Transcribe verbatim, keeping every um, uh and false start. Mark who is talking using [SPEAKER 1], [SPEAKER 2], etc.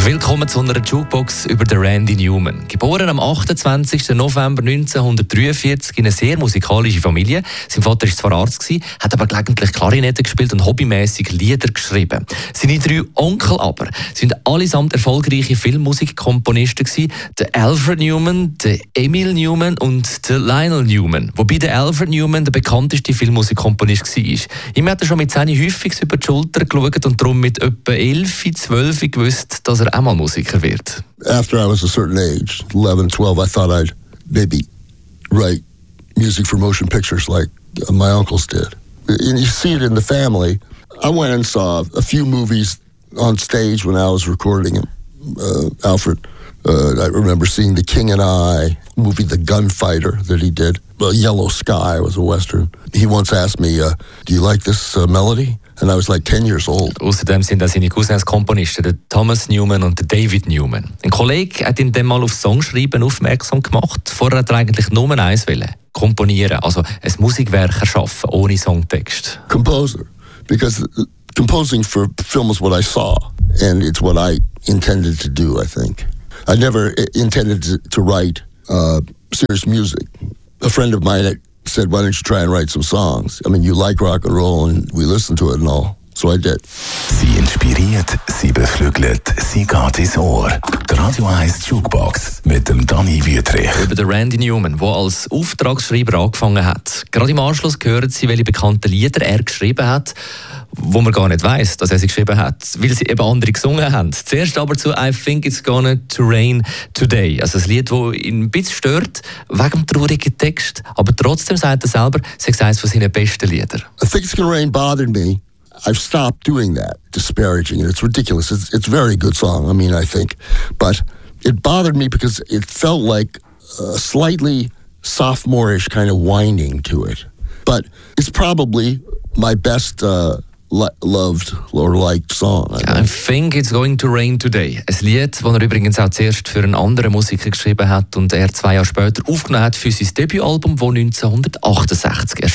[SPEAKER 1] Willkommen zu einer Jukebox über den Randy Newman. Geboren am achtundzwanzigsten November neunzehnhundertdreiundvierzig in einer sehr musikalischen Familie. Sein Vater war zwar Arzt, hat aber gelegentlich Klarinette gespielt und hobbymäßig Lieder geschrieben. Seine drei Onkel aber sind allesamt erfolgreiche Filmmusikkomponisten gewesen. Der Alfred Newman, der Emil Newman und der Lionel Newman. Wobei der Alfred Newman der bekannteste Filmmusikkomponist war. Ihm hat er schon mit zehn häufig über die Schulter geschaut und darum mit etwa elf, zwölf gewusst, dass er einmal Musiker wird.
[SPEAKER 2] After I was a certain age, eleven, twelve, I thought I'd maybe write music for motion pictures like my uncles did. And you see it in the family. I went and saw a few movies on stage when I was recording uh, Alfred. Uh, I remember seeing The King and I, movie The Gunfighter that he did. Uh, Yellow Sky was a Western. He once asked me, uh, do you like this uh, melody? And I was like ten years old.
[SPEAKER 1] Außerdem sind auch seine Cousins Komponisten, der Thomas Newman und der David Newman. Ein Kollege hat ihn dann mal auf Songschreiben aufmerksam gemacht. Vorher hat er eigentlich nur eins wollen: komponieren, also ein Musikwerk erschaffen, ohne Songtext.
[SPEAKER 2] Composer. Because composing for film is what I saw. And it's what I intended to do, I think. I never intended to, to write uh, serious music. A friend of mine said, why don't you try and write some songs? I mean, you like rock and roll and we listen to it and all. So I did.
[SPEAKER 3] Sie inspiriert, sie beflügelt, sie geht ins Ohr. Die Radio eins Jukebox mit dem Dani Wüthrich.
[SPEAKER 1] Über den Randy Newman, der als Auftragsschreiber angefangen hat. Gerade im Anschluss hören Sie, welche bekannten Lieder er geschrieben hat, wo man gar nicht weiss, dass er sie geschrieben hat, weil sie eben andere gesungen haben. Zuerst aber zu «I think it's gonna to rain today». Also ein Lied, das ihn ein bisschen stört, wegen dem traurigen Text. Aber trotzdem sagt er selber, es ist eines von seinen besten Liedern.
[SPEAKER 2] «I think it's gonna rain» bothered me. I've stopped doing that, disparaging it. It's ridiculous. It's, it's a very good song, I mean, I think. But it bothered me because it felt like a slightly sophomore-ish kind of whining to it. But it's probably my best uh, lo- loved or liked song.
[SPEAKER 1] I, I think it's going to rain today. Ein Lied, das er übrigens auch zuerst für einen anderen Musiker geschrieben hat und er zwei Jahre später aufgenommen hat für sein Debütalbum, das neunzehnhundertachtundsechzig erschien.